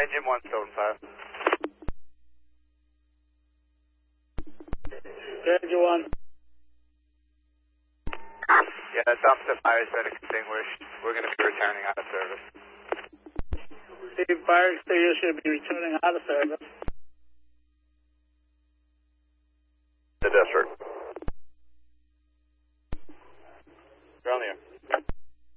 engine 1 still in fire. Engine 1. Yeah, the dumpster fire has been extinguished. We're going to be returning out of service. The fire extinguisher should be returning out of service.